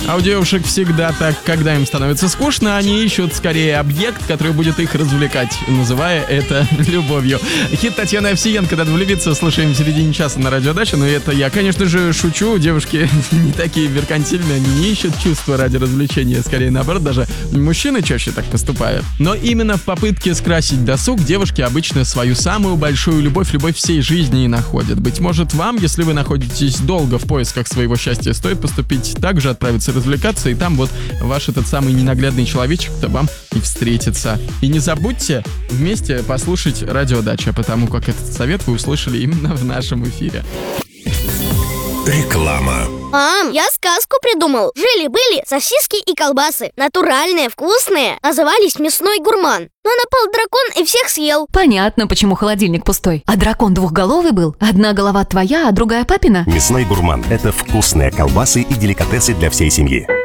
А у девушек всегда так, когда им становится скучно, они ищут скорее объект, который будет их развлекать, называя это любовью. Хит Татьяны Овсиенко «Надо влюбиться» слушаем в середине часа на радиодаче, но это я, конечно же, шучу. Девушки не такие меркантильные, они не ищут чувства ради развлечения, скорее наоборот, даже мужчины чаще так поступают. Но именно в попытке скрасить досуг девушки обычно свою самую большую любовь всей жизни и находят. Быть может, вам, если вы находитесь долго в поисках своего счастья, стоит поступить так же, отправиться развлекаться, и там вот ваш этот самый ненаглядный человечек-то вам и встретится. И не забудьте вместе послушать радиодача, потому как этот совет вы услышали именно в нашем эфире. Реклама. Мам, я сказку придумал. Жили-были сосиски и колбасы. Натуральные, вкусные. Назывались «Мясной гурман». Но напал дракон и всех съел. Понятно, почему холодильник пустой. А дракон двухголовый был? Одна голова твоя, а другая папина? Мясной гурман – это вкусные колбасы и деликатесы для всей семьи.